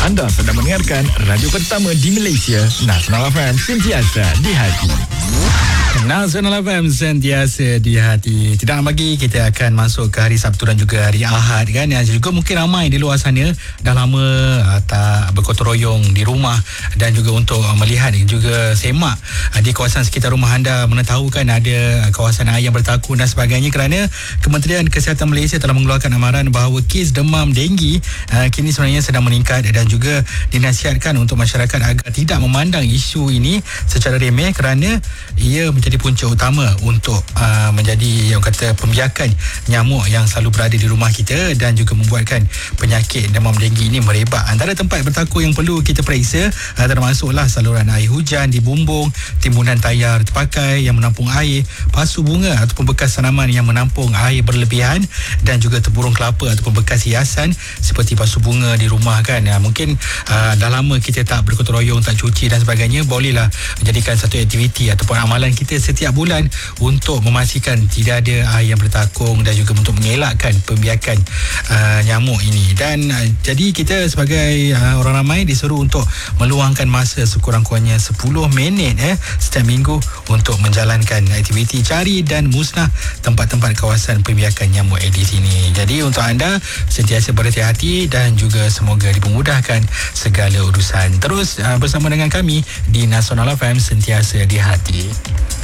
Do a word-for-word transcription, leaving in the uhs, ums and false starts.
Anda sedang mendengarkan radio pertama di Malaysia, Nasional F M, sentiasa di hati. Nasional F M sentiasa di hati. Tidak lama lagi kita akan masuk ke hari Sabtu dan juga hari Ahad kan. Yang juga mungkin ramai di luar sana dah lama uh, tak bergotong royong di rumah dan juga untuk uh, melihat dan juga semak uh, di kawasan sekitar rumah anda, mana tahu kan ada uh, kawasan air yang bertakun dan sebagainya, kerana Kementerian Kesihatan Malaysia telah mengeluarkan amaran bahawa kes demam denggi uh, kini sebenarnya sedang meningkat dan juga dinasihatkan untuk masyarakat agar tidak memandang isu ini secara remeh, kerana ia menjadi punca utama untuk uh, menjadi yang kata pembiakan nyamuk yang selalu berada di rumah kita dan juga membuatkan penyakit demam denggi ini merebak. Antara tempat bertakun yang perlu kita periksa uh, termasuklah saluran air hujan di bumbung, timbunan tayar terpakai yang menampung air, pasu bunga ataupun bekas tanaman yang menampung air berlebihan, dan juga tempurung kelapa ataupun bekas hiasan seperti pasu bunga di rumah kan. Ya, mungkin uh, dah lama kita tak bergotong royong, tak cuci dan sebagainya, bolehlah menjadikan satu aktiviti ataupun amalan kita setiap bulan untuk memastikan tidak ada air yang bertakung dan juga untuk mengelakkan pembiakan uh, nyamuk ini. Dan uh, jadi kita sebagai uh, orang ramai disuruh untuk meluangkan masa sekurang-kurangnya sepuluh minit eh, setiap minggu untuk menjalankan aktiviti cari dan musnah tempat-tempat kawasan pembiakan nyamuk Aedes ini. Jadi untuk anda sentiasa berhati-hati dan juga semoga dipermudahkan segala urusan. Terus uh, bersama dengan kami di Nasional F M, sentiasa di hati.